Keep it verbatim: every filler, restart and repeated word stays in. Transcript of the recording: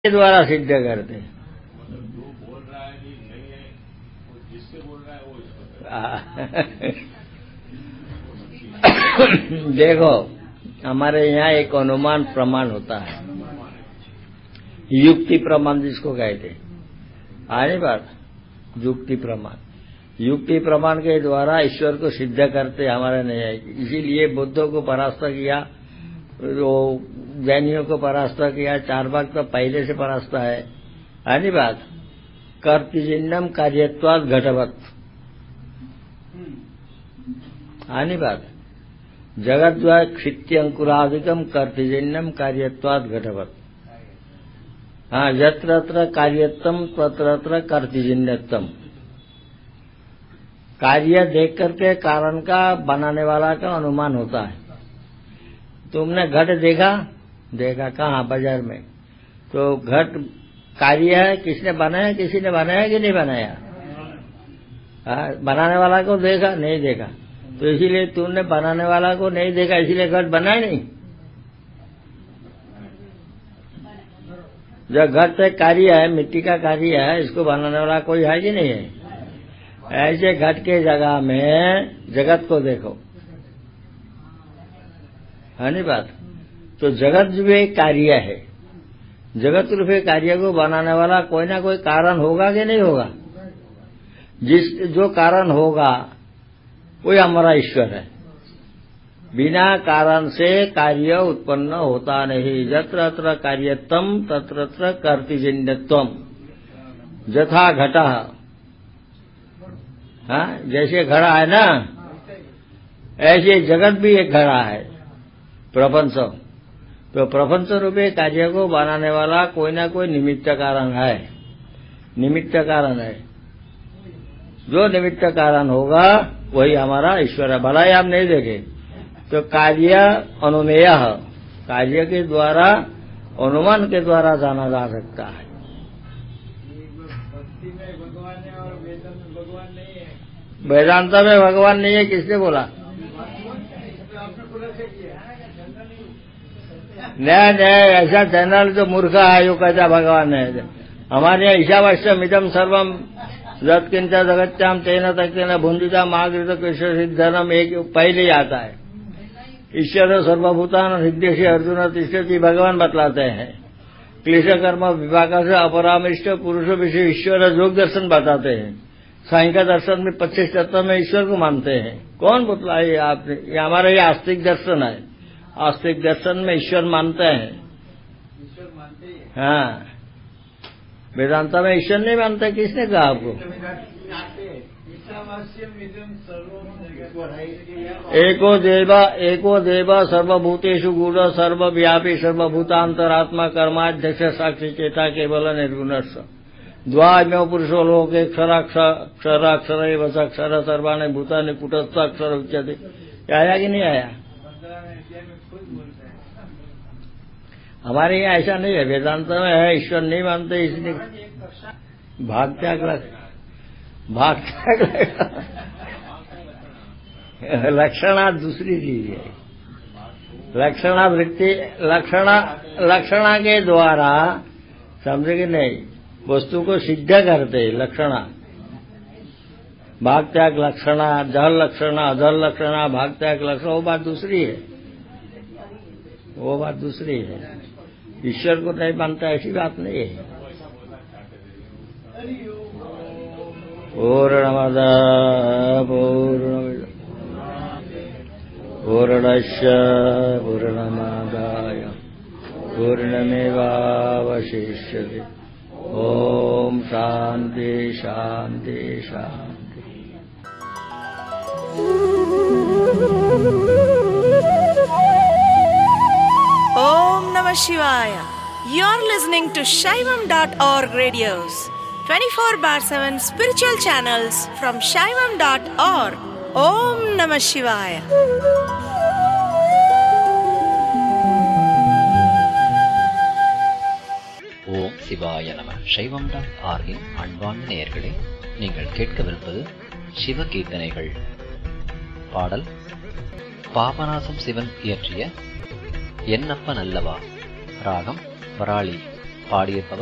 के द्वारा सिद्ध करते हैं। जो बोल रहा है कि नहीं है, वो जिससे बोल रहा है वो इसको देखो, हमारे यहाँ एक अनुमान प्रमाण होता है, युक्ति प्रमाण जिसको कहते हैं। आने बात युक्ति प्रमाण युक्ति प्रमाण के द्वारा ईश्वर को सिद्ध करते हमारे नहीं है। इसीलिए बुद्धों को परास्त किया, वो जैनियों को परास्त किया, चार भाग तो पहले से परास्त है। आनी बात कर्तृजन्यम कार्यत्वाद घटवत। आनी बात जगद्वाय क्षित्यंकुरादिकम कर्तृजन्यम कार्यत्वाद घटवत। हाँ, यत्र तत्र कार्यत्वम तत्र तत्र कर्तृजन्यत्वम। कार्य देख करके कारण का बनाने वाला का अनुमान होता है। तुमने घट देखा देखा कहाँ? बाजार में। तो घट कार्य है, किसने बनाया? किसी ने बनाया कि नहीं बनाया? हाँ, बनाने वाला को देखा नहीं देखा, तो इसीलिए तुमने बनाने वाला को नहीं देखा, इसीलिए घट बना नहीं। जब घट एक कार्य है, मिट्टी का कार्य है, इसको बनाने वाला कोई है कि नहीं है? ऐसे घट के जगह में जगत को देखो, है नहीं बात? तो जगत जो एक कार्य है, जगत रूपी कार्य को बनाने वाला कोई ना कोई कारण होगा कि नहीं होगा? जिस जो कारण होगा वही हमारा ईश्वर है। बिना कारण से कार्य उत्पन्न होता नहीं। यत्र तत्र कार्यत्वम तत्र तत्र कर्तृजन्यत्वम। यथा घटा, हाँ, जैसे घड़ा है ना, ऐसे जगत भी एक घड़ा है, प्रपंच। तो प्रपंच रूपी कार्य को बनाने वाला कोई ना कोई निमित्त कारण है, निमित्त कारण है। जो निमित्त कारण होगा वही हमारा ईश्वर है। भला ही आप नहीं देखे तो कार्य अनुमेय, कार्य के द्वारा अनुमान के द्वारा जाना जा सकता है। भक्ति में भगवान है और वेदांत में भगवान नहीं है। वेदांत में भगवान नहीं है, किसने बोला? नहीं नहीं, ऐसा चैनल जो मूर्ख है यो कहता भगवान है। हमारे यहाँ ईशावास्यम इदम सर्वम यत्किंच जगत्याम तेन तक्तेन भुंजिता मागृत कृष्ण सिद्धनम, एक पहले ही आता है। ईश्वर सर्वभूतान हृदय से अर्जुन तिष्ठति, भगवान बतलाते हैं। क्लेश कर्म विभाग से अपरामिष्ट पुरुष विषय ईश्वर योग दर्शन बताते हैं। सांख्य दर्शन में पच्चीस तत्व में ईश्वर को मानते हैं। कौन बतलाए आपने? ये हमारा ये आस्तिक दर्शन है। आस्तिक दर्शन में ईश्वर मानते हैं, ईश्वर मानते हैं। हाँ, वेदांत में ईश्वर नहीं मानते। किसने कहा आपको? एको देव एको देव सर्वभूतेषु गूढ़ सर्वव्यापी सर्वभूतांतरात्मा कर्माध्यक्ष साक्षी चेता केवल निर्गुणस्स द्वामेव पुरुषो लोके क्षराक्षर एव अक्षर सर्वाणि भूतानि कूटस्थाक्षर उच्यते। आया कि नहीं आया? हमारे यहाँ ऐसा नहीं है। वेदांत में है, ईश्वर नहीं मानते, इसलिए भाग त्याग भाग त्याग लक्षणा दूसरी चीज है। लक्षणा वृत्ति लक्षणा लक्षणा के द्वारा समझे कि नहीं, वस्तु को सिद्ध करते लक्षणा। भाग त्याग लक्षणा, जल लक्षणा, अजल लक्षणा, भाग त्याग लक्षणा, वो बात दूसरी है, वो बात दूसरी है। ईश्वर को नहीं मानता ऐसी बात नहीं है। पूर्णमद पूर्णमिदं पूर्णस्य पूर्णमादाय पूर्णमेवावशिष्यते। ओम शांति शांति शांति। Om Namah Shivaya. You're listening to Shaivam dot org radios, twenty-four bar seven spiritual channels from Shaivam dot org. Om Namah Shivaya. ஓம் சிவாய நம. சைவம் டாட் ஆர்கின் அன்பார்ந்த நேயர்களே, நீங்கள் கேட்கவிருப்பது சிவ கீர்த்தனைகள். பாடல் பாபநாசம் சிவன் இயற்றிய என்னப்ப நல்லவா. ராகம் வராளி. பாடியிருப்பவர்